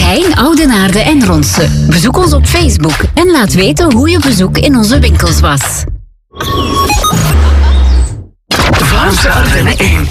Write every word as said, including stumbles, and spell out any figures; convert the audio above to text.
Gein, Oudenaarde en Ronse. Bezoek ons op Facebook en laat weten hoe je bezoek in onze winkels was. Vlaamse Ardennen één.